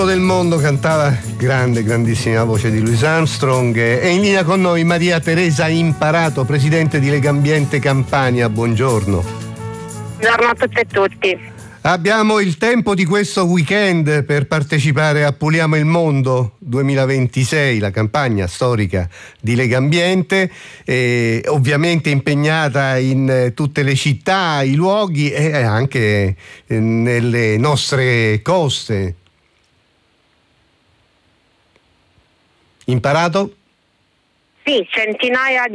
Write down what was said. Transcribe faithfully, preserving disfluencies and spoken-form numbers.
del mondo cantava grande, grandissima voce di Louis Armstrong. È in linea con noi Maria Teresa Imparato, presidente di Legambiente Campania. Buongiorno. Buongiorno a tutte e tutti. Abbiamo il tempo di questo weekend per partecipare a Puliamo il Mondo duemilaventisei, la campagna storica di Legambiente, eh, ovviamente impegnata in tutte le città, i luoghi e anche eh, nelle nostre coste. Imparato? Sì, centinaia